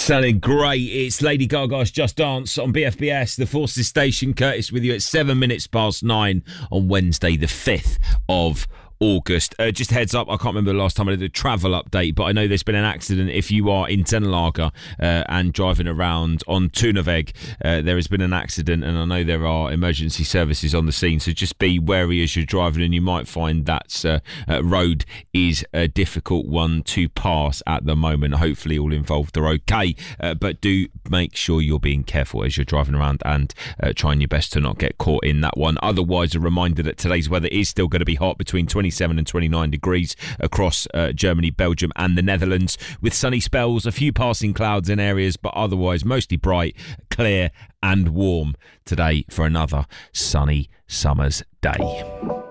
Sounding great. It's Lady Gaga's Just Dance on BFBS, the Forces Station. Curtis with you at 9:07 on Wednesday, the 5th of August. Just heads up, I can't remember the last time I did a travel update, but I know there's been an accident. If you are in Tenlager and driving around on Tunaveg, there has been an accident, and I know there are emergency services on the scene, so just be wary as you're driving, and you might find that road is a difficult one to pass at the moment. Hopefully all involved are okay, but do make sure you're being careful as you're driving around and trying your best to not get caught in that one. Otherwise, a reminder that today's weather is still going to be hot, between 27 and 29 degrees across Germany, Belgium and the Netherlands, with sunny spells, a few passing clouds in areas, but otherwise mostly bright, clear and warm today for another sunny summer's day.